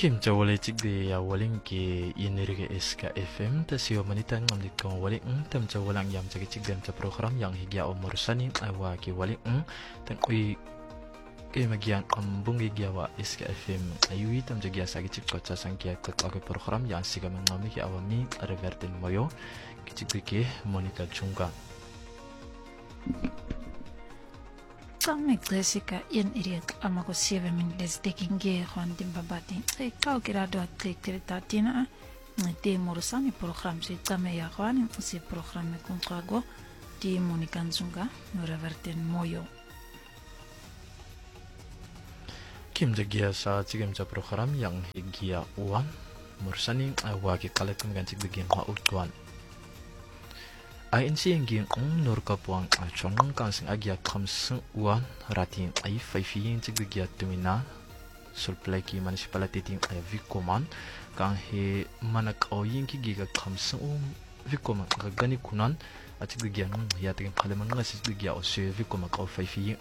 Kim jawale chigde ya waling ke inirige SK FM ta siyo manitan ngamdit kong waling tam jawalang yam jagi chigdem ta program yang higya o morusani awa ke waling tan ui ke magian ambung higya wa SK FM ayui tam jagi asagi chigko cha sangkia kat program yang siga mangami ke awami reverten moyo ke chigde ke monika chunga Kami klasika yan iriak ama ko 7 minutes taking ge kwan dimbabati ay kau kira do klik tirita tina te morusani program si tame ya kwan si program me kontrago di monikan zunga no reverten moyo Kim jagia sa chigem cha program yang higia uan morusani awa ke kalekum ganchig begin wa utwan ANC ngin nur kapuang achon kansing agya khamsung uan ratin ai faifiyin chigya tumina sulplaki municipality ting ay vikoman kang he manak oyin ki giga khamsung vikoman gani kunan achigya ya ting khaleman nga sigya ose vikoma ka faifiyin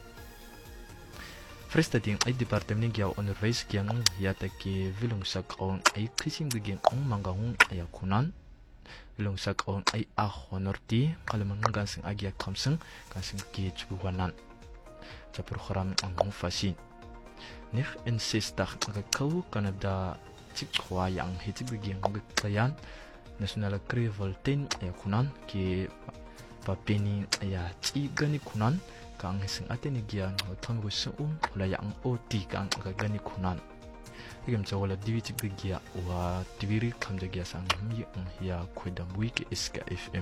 Frestating ay department gya honorways kyang ya take vilung sak on ay khising begin mangahung ay kunan Lungsak on ay honorti kalaman ng gansing agya kamseng gansing kichuwanan sa program ang fasin nih insistak agakaw Canada chikwa yang hitibigyan ngagkayan national krivoltin ay kunan ki papini ay chigani kunan kang sing atenigyan tanggo suum layang oti kang agagani kunan Igam wala diwi chigya wa diwiri kamjagya sang mi ya kwedam wiki SK FM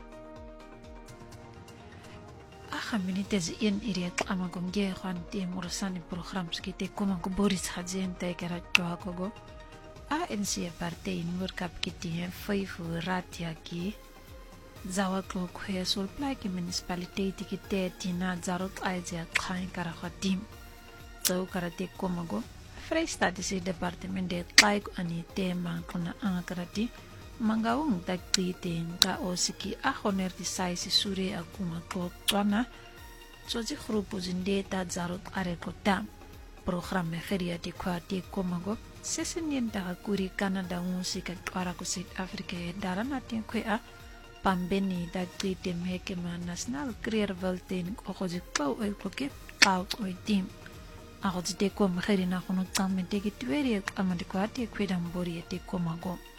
minutes in iriak ama gomge kwan te morusani program skite kuma ko Boris Hajen te kara joa kogo ANC parte in workap kiti 5 ratia ki zawa ko khya sul plai ki municipality tikite tina zarot aija khain kara khatim zau karate komago Freestad si departement de like ani tema kuna angakarati mangawung tagtitin ka osiki ahoner di size sure akuma ko twana soji grupo zinde ta zarot are kota program me feria di kwati komago sesenien da kuri Canada musika kwara ko South Africa darana tin kwea pambeni tagtitin mekema national career valtin okoji pau el koke pau oitim Ako te ko maheri na kono tamme te ki tueri ama te kwati kwedam bori te ko mago